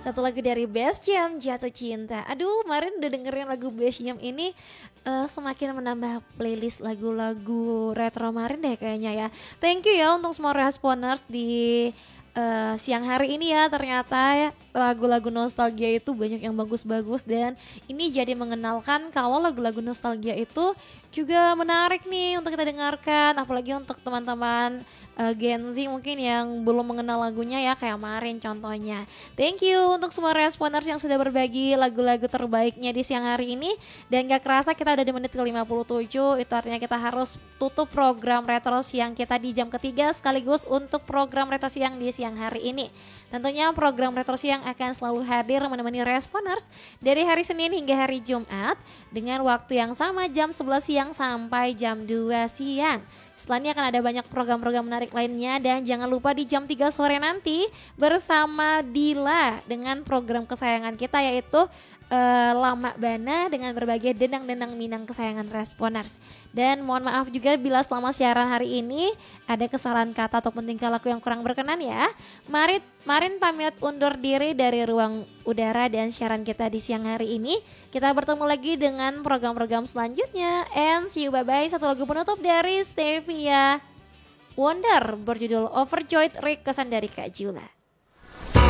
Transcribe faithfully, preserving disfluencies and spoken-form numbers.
Satu lagu dari Best Jam, Jatuh Cinta. Aduh, kemarin udah dengerin lagu Best Jam ini uh, semakin menambah playlist lagu-lagu retro kemarin deh kayaknya ya. Thank you ya untuk semua responers di uh, siang hari ini ya. Ternyata ya, lagu-lagu nostalgia itu banyak yang bagus-bagus dan ini jadi mengenalkan kalau lagu-lagu nostalgia itu juga menarik nih untuk kita dengarkan, apalagi untuk teman-teman uh, Gen Z mungkin yang belum mengenal lagunya ya, kayak Marin contohnya. Thank you untuk semua responers yang sudah berbagi lagu-lagu terbaiknya di siang hari ini. Dan gak kerasa kita udah di menit ke lima puluh tujuh, itu artinya kita harus tutup program Retro Siang kita di jam ketiga sekaligus untuk program Retro Siang di siang hari ini. Tentunya program Retro Siang akan selalu hadir menemani responers dari hari Senin hingga hari Jumat dengan waktu yang sama jam sebelas siang sampai jam dua siang. Setelah ini akan ada banyak program-program menarik lainnya dan jangan lupa di jam tiga sore nanti bersama Dila dengan program kesayangan kita yaitu uh, Lama Bana dengan berbagai dendang-dendang Minang kesayangan responers. Dan mohon maaf juga bila selama siaran hari ini ada kesalahan kata ataupun tingkah laku yang kurang berkenan ya. Mari Marin pamit undur diri dari ruang udara dan siaran kita di siang hari ini. Kita bertemu lagi dengan program-program selanjutnya. And see you, bye-bye. Satu lagu penutup dari Stevia Wonder berjudul Overjoyed, requestan dari Kak Jula.